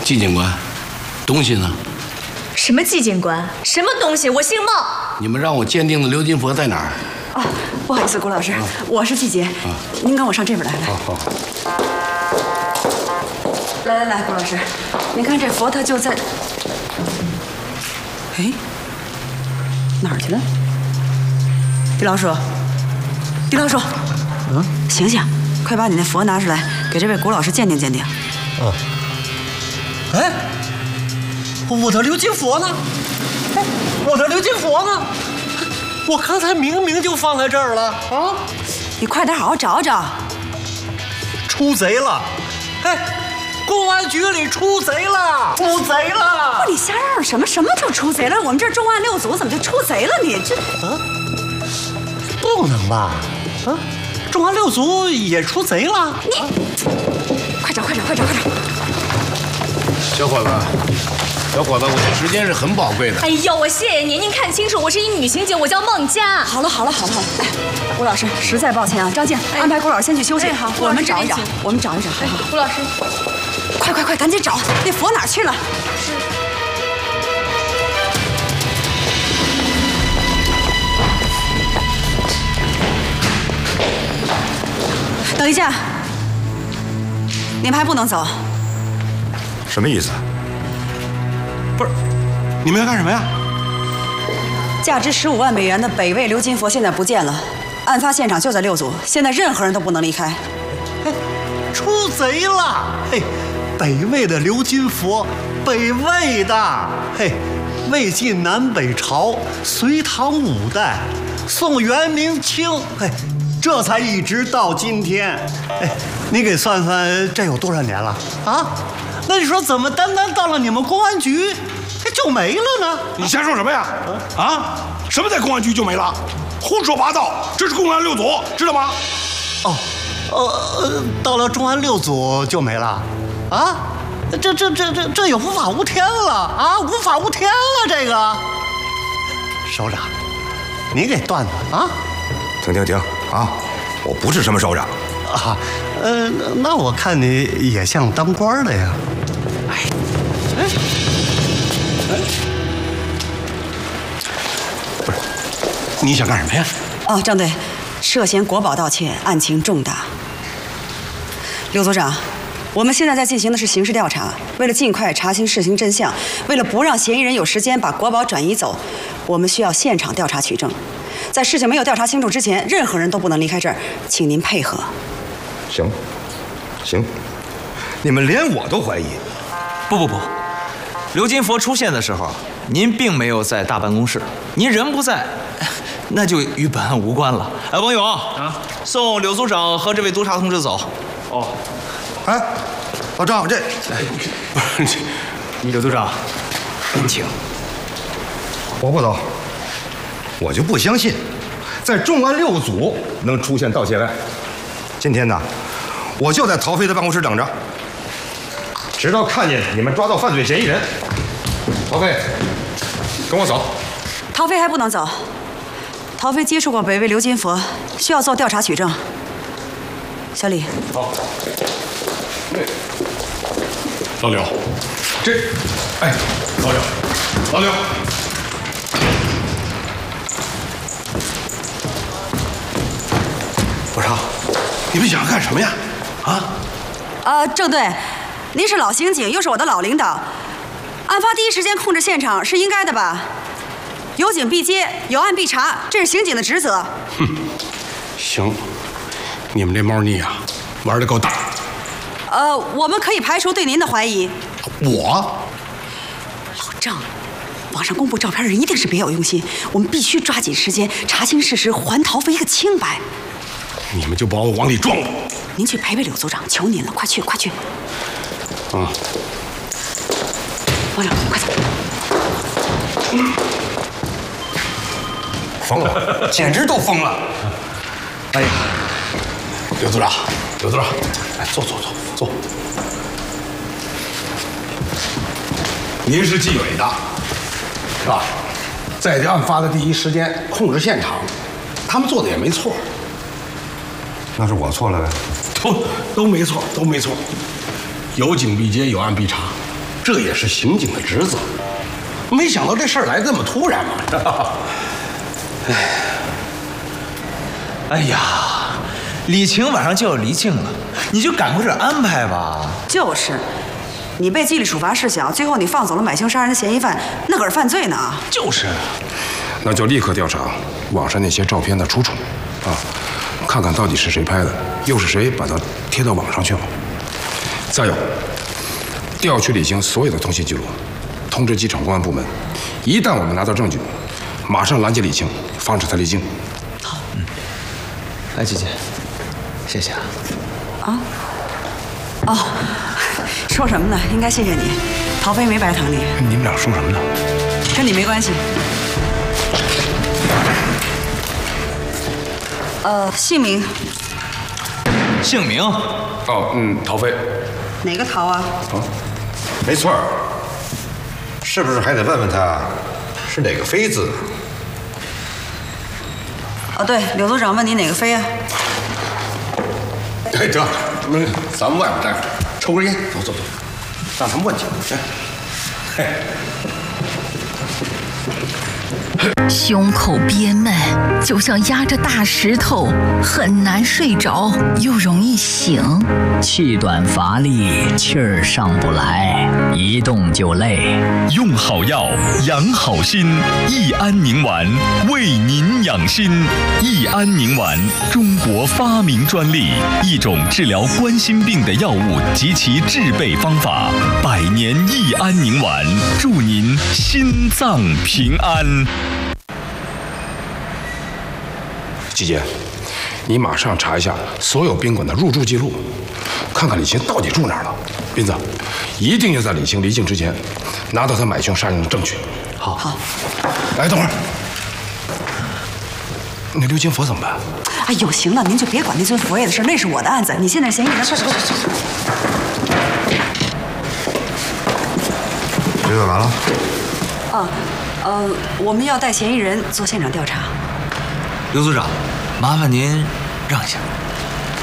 季警官，东西呢？ 什么季警官？什么东西？我姓孟。 你们让我鉴定的鎏金佛在哪儿？ 哦，不好意思，谷老师，我是季杰，您跟我上这边来。 好。 来，谷老师，您看这佛它就在。哎，哪儿去了？狄老鼠，醒醒，快把你那佛拿出来，给这位谷老师鉴定鉴定。 哎，我的鎏金佛呢？哎，我的鎏金佛呢？我刚才明明就放在这儿了啊！ 你快点好好找找。 出贼了！哎，公安局里出贼了！出贼了！ 不，你瞎嚷嚷什么？什么就出贼了？我们这重案6组怎么就出贼了？你这不能吧？重案6组也出贼了？ 你快找！ 小伙子，我的时间是很宝贵的。 哎呦，我谢谢您，您看清楚，我是一女刑警，我叫孟佳。 好了，哎，谷老师，实在抱歉啊，张静，安排谷老师先去休息。 好， 我们找一找。好， 谷老师， 快，赶紧找，那佛哪儿去了？等一下，你们还不能走。 什么意思？ 不是，你们要干什么呀？ 价值15万美元的北魏鎏金佛现在不见了，案发现场就在6组，现在任何人都不能离开。 出贼了！嘿，北魏的鎏金佛，北魏的，嘿，魏晋南北朝、隋唐5代、宋元明清，嘿，这才一直到今天。哎，你给算算，这有多少年了啊？那你说怎么单到了你们公安局，就没了呢？ 你瞎说什么呀？什么在公安局就没了？胡说八道！这是公安6组，知道吗？ 到了重案6组就没了，啊？这也无法无天了啊！无法无天了，这个。首长，您给断断啊！ 停啊！我不是什么首长。 那我看你也像当官的呀。 不是，你想干什么呀？ 张队，涉嫌国宝盗窃，案情重大。刘组长，我们现在进行的是刑事调查，为了尽快查清事情真相，为了不让嫌疑人有时间把国宝转移走，我们需要现场调查取证。在事情没有调查清楚之前，任何人都不能离开这儿，请您配合。 行，你们连我都怀疑。 不，鎏金佛出现的时候，您并没有在大办公室，您人不在，那就与本案无关了。哎，王勇送柳组长和这位督察同志走。 哎，老张，这不是， 柳组长，您请。 我不走，我就不相信，在重案6组能出现盗窃案。今天呢，我就在陶飞的办公室等着，直到看见你们抓到犯罪嫌疑人。陶飞，跟我走。 陶飞还不能走，陶飞接触过北魏鎏金佛，需要做调查取证。小李。 好。老柳，老柳。 我说，你们想干什么呀？ 郑队，您是老刑警，又是我的老领导，案发第一时间控制现场是应该的吧？有警必接，有案必查，这是刑警的职责。 行，你们这猫腻啊，玩得够大。 我们可以排除对您的怀疑。 我？ 老郑，网上公布照片的人一定是别有用心，我们必须抓紧时间查清事实，还陶飞一个清白。 你们就把我往里装吧。 您去陪陪柳组长，求您了，快去！王柳，快走！ 疯了，简直都疯了！ 哎呀，柳组长，哎，坐。您是纪委的，是吧？在这案发的第一时间控制现场，他们做的也没错。 那是我错了呗？ 都没错。有警必接，有案必查。 这也是刑警的职责。没想到这事儿来这么突然嘛。 哎呀，李晴晚上就要离境了，你就赶快点安排吧。 就是，你被纪律处罚事小，最后你放走了买凶杀人的嫌疑犯，那可是犯罪呢。 就是。 那就立刻调查网上那些照片的出处，看看到底是谁拍的，又是谁把它贴到网上去了。再有，调取李晴所有的通信记录，通知机场公安部门，一旦我们拿到证据，马上拦截李晴，防止她离境。 好。 哎，姐姐，谢谢啊。 哦，说什么呢？应该谢谢你，陶飞没白疼你。 你们俩说什么呢？ 跟你没关系。姓名。 姓名？ 陶飞。 哪个陶啊？ 没错，是不是还得问问他是哪个飞字？ 对，柳组长问你哪个飞啊？ 哎，得，咱们外边待会儿，抽根烟，走，让他们问去。嘿。 胸口憋闷，就像压着大石头，很难睡着，又容易醒。 气短乏力，气儿上不来，一动就累。 用好药，养好心，益安宁丸为您养心。益安宁丸，中国发明专利，一种治疗冠心病的药物及其制备方法。100年益安宁丸，祝您心脏平安。 季姐，你马上查一下所有宾馆的入住记录，看看李晴到底住哪儿了。斌子，一定要在李晴离境之前拿到他买凶杀人的证据。 好。 哎，等会儿，那刘金佛怎么办？ 哎呦，行了，您就别管那尊佛爷的事，那是我的案子。你现在嫌疑人，快！ 追问完了？ 我们要带嫌疑人做现场调查。 刘组长，麻烦您让一下。